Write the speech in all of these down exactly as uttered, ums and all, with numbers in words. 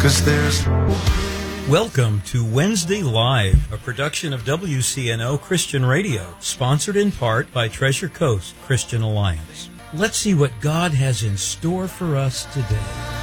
'cause there's Welcome to Wednesday Live, a production of W C N O Christian Radio, sponsored in part by Treasure Coast Christian Alliance. Let's see what God has in store for us today.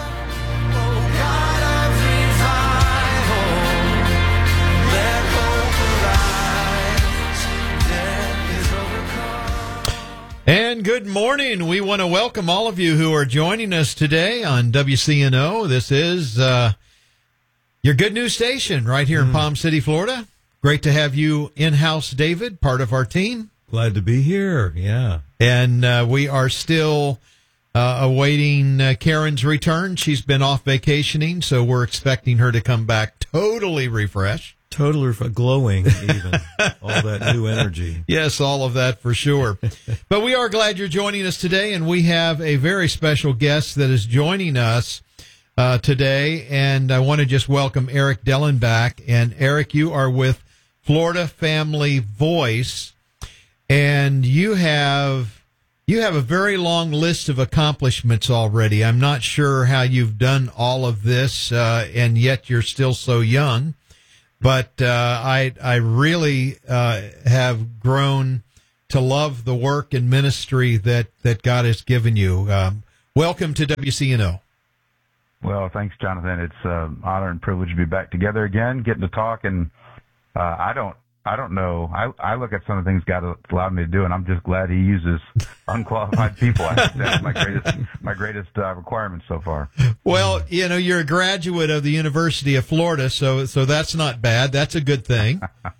And good morning. We want to welcome all of you who are joining us today on W C N O. This is uh, your good news station right here mm. in Palm City, Florida. Great to have you in-house, David, part of our team. Glad to be here, yeah. And uh, we are still uh, awaiting uh, Karen's return. She's been off vacationing, so we're expecting her to come back totally refreshed. Totally ref- glowing, even. All that new energy. Yes, all of that for sure. But we are glad you're joining us today, and we have a very special guest that is joining us uh, today. And I want to just welcome Eric Dellenbach. And Eric, you are with Florida Family Voice, and you have you have a very long list of accomplishments already. I'm not sure how you've done all of this, uh, and yet you're still so young. But uh, I I really uh, have grown to love the work and ministry that, that God has given you. Um, welcome to W C N O. Well, thanks, Jonathan. It's an honor and privilege to be back together again, getting to talk. And uh, I don't I don't know. I, I look at some of the things God has allowed me to do, and I'm just glad He uses unqualified people. I think that's my greatest my greatest uh, requirement so far. Well, you know, you're a graduate of the University of Florida, so so that's not bad. That's a good thing.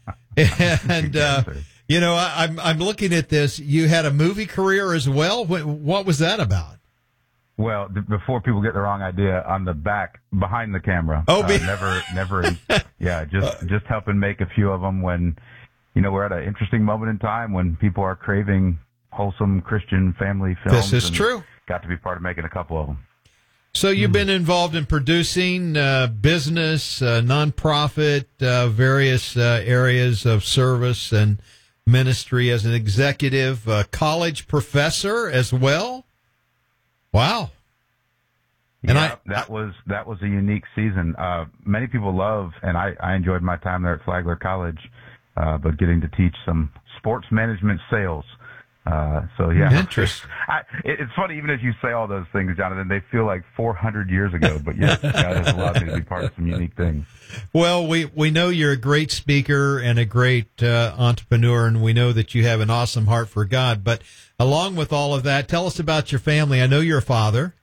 And uh, you know, I, I'm I'm looking at this. You had a movie career as well. What, what was that about? Well, th- before people get the wrong idea, on the back behind the camera. Oh, be- uh, never, never. Yeah, just just helping make a few of them when, you know, we're at an interesting moment in time when people are craving wholesome Christian family films. This is and true. Got to be part of making a couple of them. So you've mm-hmm. been involved in producing uh, business, uh, nonprofit, uh, various uh, areas of service and ministry as an executive, uh, college professor as well. Wow. And yeah, I, that was that was a unique season. Uh, many people love, and I, I enjoyed my time there at Flagler College, uh, but getting to teach some sports management sales. Uh, so, yeah. Interesting. I, it, it's funny, even as you say all those things, Jonathan, they feel like four hundred years ago. But, yes, God has allowed me to be part of some unique things. Well, we, we know you're a great speaker and a great uh, entrepreneur, and we know that you have an awesome heart for God. But along with all of that, tell us about your family. I know you're a father.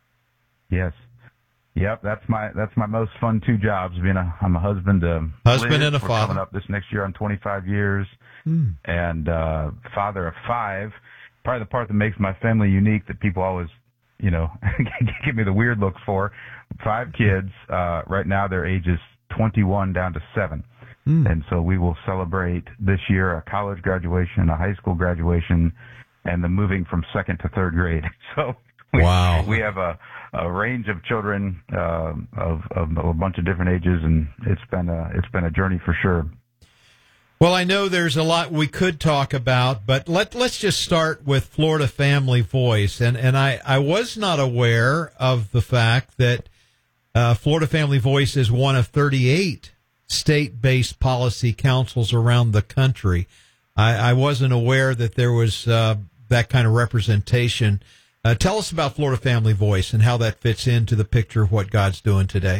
Yes. Yep, that's my that's my most fun two jobs. Being a I'm a husband, to husband Liz. and a We're father. Coming up this next year on twenty-five years, mm. and uh, father of five. Probably the part that makes my family unique that people always, you know, give me the weird looks for. Five kids. Uh, right now, their ages twenty-one down to seven, mm. and so we will celebrate this year a college graduation, a high school graduation, and the moving from second to third grade. So we, wow, we have a. a range of children uh, of, of a bunch of different ages, and it's been a, it's been a journey for sure. Well, I know there's a lot we could talk about, but let, let's just start with Florida Family Voice. And, and I, I was not aware of the fact that uh, Florida Family Voice is one of thirty-eight state-based policy councils around the country. I, I wasn't aware that there was uh, that kind of representation. Uh, tell us about Florida Family Voice and how that fits into the picture of what God's doing today.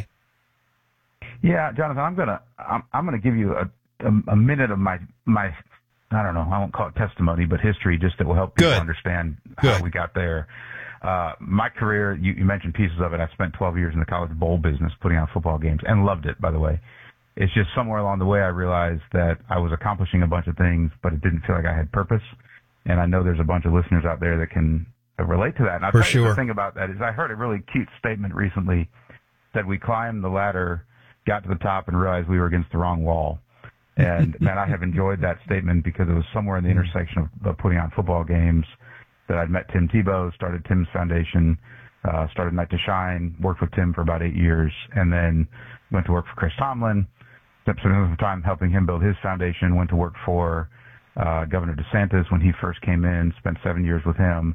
Yeah, Jonathan, I'm gonna I'm, I'm gonna give you a, a a minute of my my I don't know I won't call it testimony, but history, just that will help people Good. understand Good. how we got there. Uh, my career, you, you mentioned pieces of it. I spent twelve years in the college bowl business, putting on football games, and loved it. By the way, it's just somewhere along the way I realized that I was accomplishing a bunch of things, but it didn't feel like I had purpose. And I know there's a bunch of listeners out there that can relate to that. And I'll For tell you sure. the thing about that is I heard a really cute statement recently that we climbed the ladder, got to the top, and realized we were against the wrong wall. And, man, I have enjoyed that statement because it was somewhere in the intersection of, of putting on football games that I'd met Tim Tebow, started Tim's Foundation, uh, started Night to Shine, worked with Tim for about eight years, and then went to work for Chris Tomlin, spent some time helping him build his foundation, went to work for uh, Governor DeSantis when he first came in, spent seven years with him.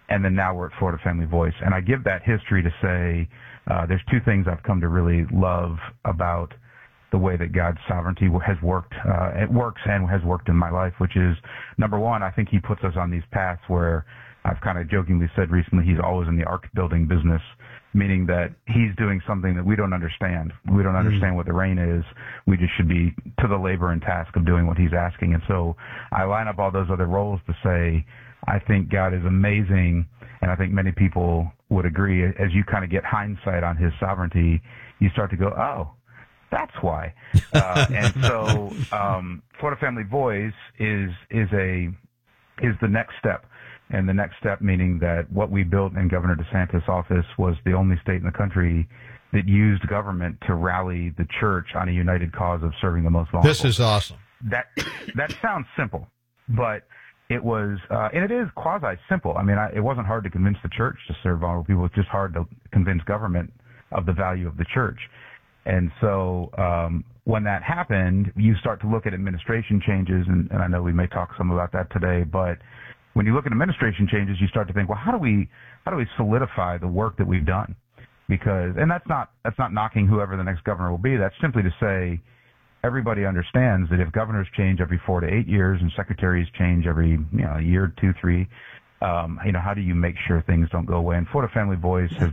and then now we're at Florida Family Voice. And I give that history to say uh, there's two things I've come to really love about the way that God's sovereignty has worked, uh, it works and has worked in my life, which is, number one, I think he puts us on these paths where I've kind of jokingly said recently he's always in the ark building business, meaning that he's doing something that we don't understand. We don't understand mm. what the rain is. We just should be to the labor and task of doing what he's asking. And so I line up all those other roles to say, I think God is amazing, and I think many people would agree. As you kind of get hindsight on his sovereignty, you start to go, oh, that's why. Uh, and so um, Florida Family Voice is is a is the next step. And the next step meaning that what we built in Governor DeSantis' office was the only state in the country that used government to rally the church on a united cause of serving the most vulnerable. This is awesome. That that sounds simple, but it was, uh, and it is quasi-simple. I mean, I, it wasn't hard to convince the church to serve vulnerable people. It's just hard to convince government of the value of the church. And so um, when that happened, you start to look at administration changes, and, and I know we may talk some about that today, but when you look at administration changes, you start to think, well, how do we how do we solidify the work that we've done? Because, and that's not that's not knocking whoever the next governor will be. That's simply to say everybody understands that if governors change every four to eight years and secretaries change every you know a year, two, three, um, you know, how do you make sure things don't go away? And Florida Family Voice has